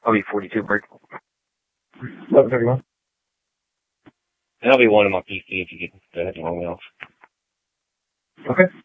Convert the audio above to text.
I'll be 42 break. 11:31. And I'll be one on my PC if you get the long else. Okay.